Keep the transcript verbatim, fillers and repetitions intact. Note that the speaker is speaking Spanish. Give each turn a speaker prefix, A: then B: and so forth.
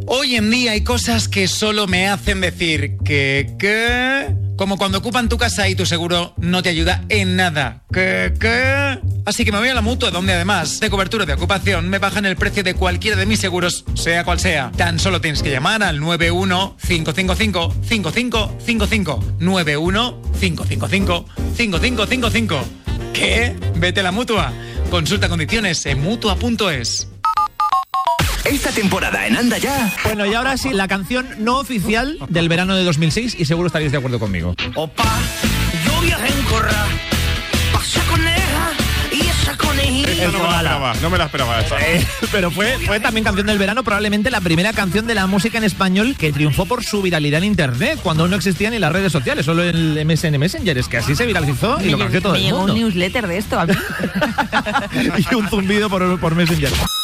A: Hoy en día hay cosas que solo me hacen decir que, que... Como cuando ocupan tu casa y tu seguro no te ayuda en nada. ¿Qué, qué? Así que me voy a la Mutua, donde además de cobertura de ocupación me bajan el precio de cualquiera de mis seguros, sea cual sea. Tan solo tienes que llamar al nueve uno cinco cinco cinco cinco cinco cinco cinco. nueve uno cinco cinco cinco cinco cinco cinco cinco. ¿Qué? Vete a la Mutua. Consulta condiciones en mutua punto es.
B: Esta temporada en Anda Ya.
C: Bueno, y ahora sí, la canción no oficial del verano de dos mil seis, y seguro estaréis de acuerdo conmigo.
D: Opa, yo viajé en Corra, pasé coneja y esa conejita.
E: Esta no me la esperaba, no me la esperaba esta.
C: Eh, pero fue, fue también canción del verano, probablemente la primera canción de la música en español que triunfó por su viralidad en internet, cuando no existían ni las redes sociales, solo el M S N Messenger. Es que así se viralizó y
F: me
C: lo conoció todo
F: me
C: el
F: llegó
C: mundo.
F: un newsletter de esto a mí.
C: Y un zumbido por, por Messenger.